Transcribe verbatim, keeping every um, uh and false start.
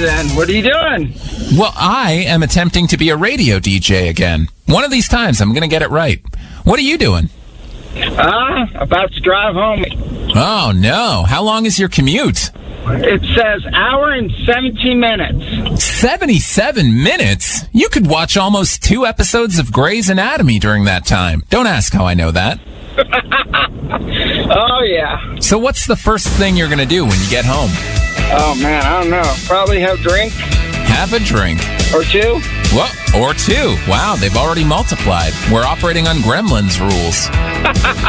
then. What are you doing? Well, I am attempting to be a radio D J again. One of these times, I'm going to get it right. What are you doing? Ah, uh, about to drive home. Oh, no. How long is your commute? It says hour and seventeen minutes. seventy-seven minutes? You could watch almost two episodes of Grey's Anatomy during that time. Don't ask how I know that. Oh, yeah. So what's the first thing you're going to do when you get home? Oh, man, I don't know. Probably have a drink. Have a drink. Or two. Well, or two. Wow, they've already multiplied. We're operating on Gremlins rules.